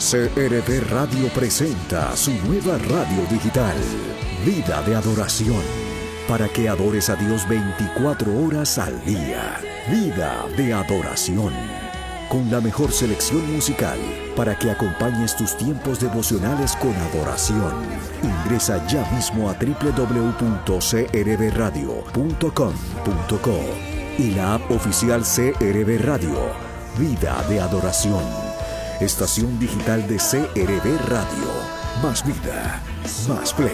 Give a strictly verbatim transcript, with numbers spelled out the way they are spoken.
C R V Radio presenta su nueva radio digital, Vida de Adoración, para que adores a Dios veinticuatro horas al día. Vida de Adoración, con la mejor selección musical para que acompañes tus tiempos devocionales con adoración. Ingresa ya mismo a doble u doble u doble u punto c r v radio punto com punto co y la app oficial C R V Radio. Vida de Adoración, estación digital de C R V Radio. Más vida, más play.